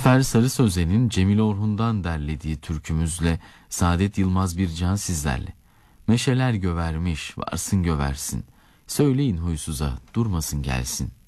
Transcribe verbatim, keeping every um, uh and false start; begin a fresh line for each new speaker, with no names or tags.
Zafer Sarı Sözen'in Cemil Orhun'dan derlediği türkümüzle Saadet Yılmaz Bircan sizlerle. Meşeler gövermiş, varsın göversin. Söyleyin huysuza, durmasın gelsin.